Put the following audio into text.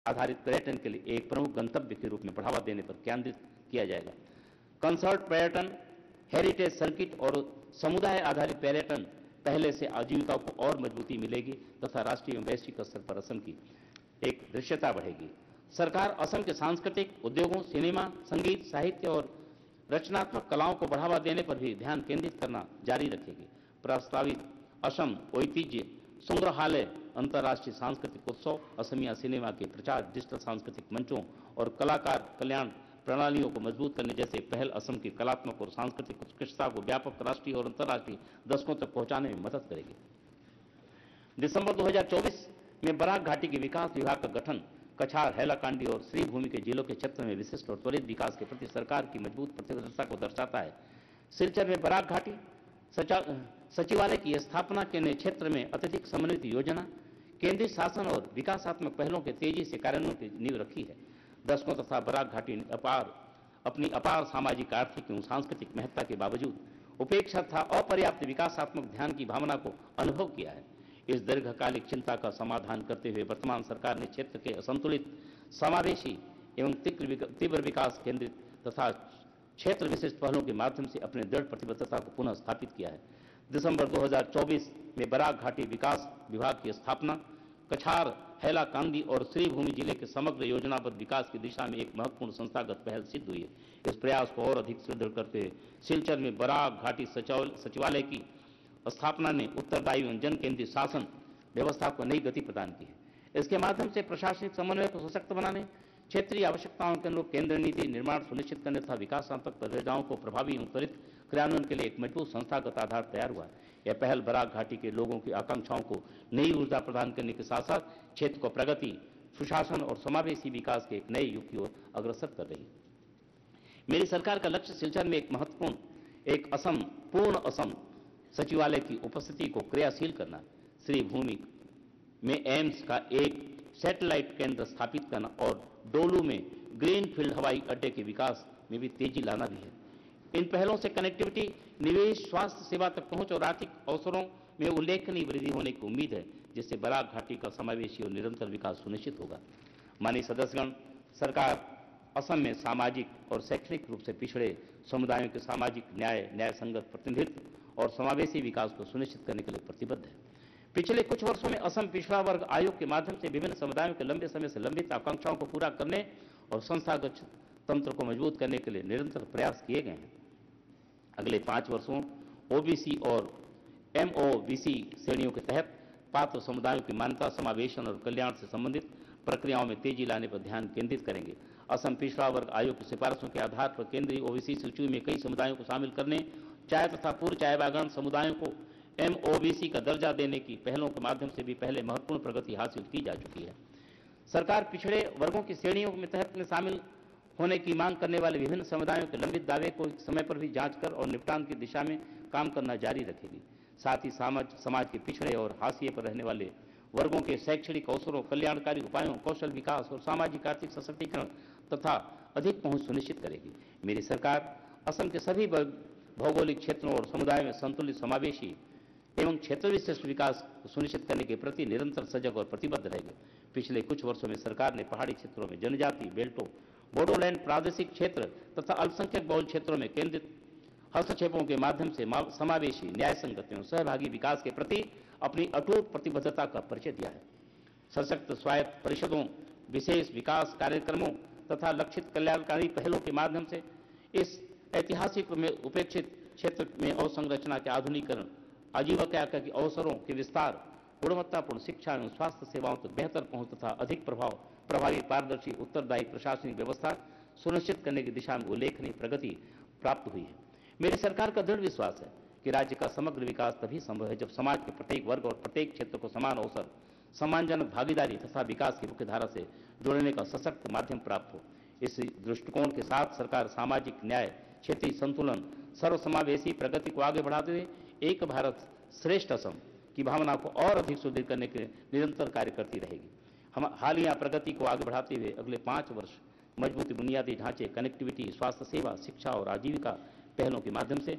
आधारित पर्यटन के लिए एक प्रमुख गंतव्य के रूप में बढ़ावा देने पर केंद्रित किया जाएगा। कंसर्ट पर्यटन, हेरिटेज सर्किट और समुदाय आधारित पर्यटन पहले से आजीविका को और मजबूती मिलेगी तथा राष्ट्रीय एवं वैश्विक स्तर पर असम की एक दृश्यता बढ़ेगी। सरकार असम के सांस्कृतिक उद्योगों, सिनेमा, संगीत, साहित्य और रचनात्मक कलाओं को बढ़ावा देने पर भी ध्यान केंद्रित करना जारी रखेगी। प्रस्तावित असम ऐतिह्य संग्रहालय, अंतर्राष्ट्रीय सांस्कृतिक उत्सव, असमिया सिनेमा के प्रचार, डिजिटल सांस्कृतिक मंचों और कलाकार कल्याण प्रणालियों को मजबूत करने जैसे पहल असम की कलात्मक और सांस्कृतिक उत्कृष्टता को व्यापक राष्ट्रीय और अंतर्राष्ट्रीय दशकों तक पहुंचाने में मदद करेगी। दिसंबर 2024 में बराक घाटी के विकास विभाग का गठन कछार, हैलाकांडी और श्रीभूमि के जिलों के क्षेत्र में विशिष्ट और त्वरित विकास के प्रति सरकार की मजबूत प्रतिबद्धता को दर्शाता है। सिलचर में बराक घाटी सचिवालय की स्थापना के नए क्षेत्र में अत्यधिक समन्वित योजना, केंद्रीय शासन और विकासात्मक पहलों के तेजी से कार्यान्वयन की नींव रखी है। दशकों तथा बराक घाटी ने अपनी अपार सामाजिक, आर्थिक एवं सांस्कृतिक महत्ता के बावजूद उपेक्षा तथा अपर्याप्त विकासात्मक ध्यान की भावना को अनुभव किया है। इस दीर्घकालिक चिंता का समाधान करते हुए वर्तमान सरकार ने क्षेत्र के असंतुलित, समावेशी एवं तीव्र विकास केंद्रित तथा क्षेत्र विशिष्ट पहलों के माध्यम से अपने दृढ़ प्रतिबद्धता को पुनः स्थापित किया है। दिसंबर 2024 में बराक घाटी विकास विभाग की स्थापना कछार, हैलाकांदी और श्रीभूमि जिले के समग्र योजनाबद्ध विकास की दिशा में एक महत्वपूर्ण संस्थागत पहल सिद्ध हुई है। इस प्रयास को और अधिक सुदृढ़ करते हुए सिलचर में बराक घाटी सचिवालय की स्थापना ने उत्तरदायी एवं जन केंद्रित शासन व्यवस्था को नई गति प्रदान की है। इसके माध्यम से प्रशासनिक समन्वय को सशक्त बनाने, क्षेत्रीय आवश्यकताओं के अनुरूप केंद्र नीति निर्माण सुनिश्चित करने तथा विकासात्मक परियोजनाओं को प्रभावी एवं त्वरित क्रियान्वयन के लिए एक मजबूत संस्थागत आधार तैयार हुआ। यह पहल बराक घाटी के लोगों की आकांक्षाओं को नई ऊर्जा प्रदान करने के साथ साथ क्षेत्र को प्रगति, सुशासन और समावेशी विकास के एक नए युग की ओर अग्रसर कर रही है। मेरी सरकार का लक्ष्य सिलचर में एक महत्वपूर्ण, पूर्ण असम सचिवालय की उपस्थिति को क्रियाशील करना, श्रीभूमि में एम्स का एक सैटेलाइट केंद्र स्थापित करना और डोलू में ग्रीनफील्ड हवाई अड्डे के विकास में भी तेजी लाना भी है। इन पहलों से कनेक्टिविटी, निवेश, स्वास्थ्य सेवा तक पहुंच और आर्थिक अवसरों में उल्लेखनीय वृद्धि होने की उम्मीद है, जिससे बराक घाटी का समावेशी और निरंतर विकास सुनिश्चित होगा। माननीय सदस्यगण, सरकार असम में सामाजिक और शैक्षणिक रूप से पिछड़े समुदायों के सामाजिक न्याय, न्याय संगत प्रतिनिधित्व और समावेशी विकास को सुनिश्चित करने के लिए प्रतिबद्ध है। पिछले कुछ वर्षों में असम पिछड़ा वर्ग आयोग के माध्यम से विभिन्न समुदायों के लंबे समय से लंबित आकांक्षाओं को पूरा करने और संस्थागत तंत्र को मजबूत करने के लिए निरंतर प्रयास किए गए हैं। अगले 5 वर्षों ओबीसी और एमओबीसी श्रेणियों के तहत पात्र समुदायों की मान्यता, समावेशन और कल्याण से संबंधित प्रक्रियाओं में तेजी लाने पर ध्यान केंद्रित करेंगे। असम पिछड़ा वर्ग आयोग की सिफारिशों के आधार पर केंद्रीय ओबीसी सूची में कई समुदायों को शामिल करने, चाय तथा पूर्व चाय बागान समुदायों को एमओबीसी का दर्जा देने की पहलों के माध्यम से भी पहले महत्वपूर्ण प्रगति हासिल की जा चुकी है। सरकार पिछड़े वर्गों की श्रेणियों में तहत में शामिल होने की मांग करने वाले विभिन्न समुदायों के लंबित दावे को समय पर भी जांच कर और निपटान की दिशा में काम करना जारी रखेगी। साथ ही समाज के पिछड़े और हाशिए पर रहने वाले वर्गों के शैक्षणिक अवसरों, कल्याणकारी उपायों, कौशल विकास और सामाजिक आर्थिक सशक्तिकरण तथा अधिक पहुंच सुनिश्चित करेगी। मेरी सरकार असम के सभी भौगोलिक क्षेत्रों और समुदायों में संतुलित, समावेशी एवं क्षेत्र विशिष्ट विकास सुनिश्चित करने के प्रति निरंतर सजग और प्रतिबद्ध रहेगी। पिछले कुछ वर्षों में सरकार ने पहाड़ी क्षेत्रों में जनजाति बेल्टों, बोडोलैंड प्रादेशिक क्षेत्र तथा अल्पसंख्यक बहुल क्षेत्रों में केंद्रित हस्तक्षेपों के माध्यम से समावेशी, न्याय संगत एवं सहभागी विकास के प्रति अपनी अटूट प्रतिबद्धता का परिचय दिया है। सशक्त स्वायत्त परिषदों, विशेष विकास कार्यक्रमों तथा लक्षित कल्याणकारी पहलों के माध्यम से इस ऐतिहासिक में उपेक्षित क्षेत्र में अवसंरचना के आधुनिकीकरण, आजीविका के अवसरों के विस्तार, गुणवत्तापूर्ण शिक्षा एवं स्वास्थ्य सेवाओं तक बेहतर पहुंच तथा अधिक प्रभावी, पारदर्शी, उत्तरदायी प्रशासनिक व्यवस्था सुनिश्चित करने की दिशा में उल्लेखनीय प्रगति प्राप्त हुई है। मेरी सरकार का दृढ़ विश्वास है कि राज्य का समग्र विकास तभी संभव है जब समाज के प्रत्येक वर्ग और प्रत्येक क्षेत्र को समान अवसर, सम्मानजनक भागीदारी तथा विकास की मुख्य धारा से जोड़ने का सशक्त माध्यम प्राप्त हो। इस दृष्टिकोण के साथ सरकार सामाजिक न्याय, क्षेत्रीय संतुलन, सर्वसमावेशी प्रगति को आगे बढ़ाते हुए एक भारत श्रेष्ठ असम की भावना को और अधिक सुदृढ़ करने के लिए निरंतर कार्य करती रहेगी। हम हालिया प्रगति को आगे बढ़ाते हुए अगले 5 वर्ष मजबूत बुनियादी ढांचे, कनेक्टिविटी, स्वास्थ्य सेवा, शिक्षा और आजीविका पहलों के माध्यम से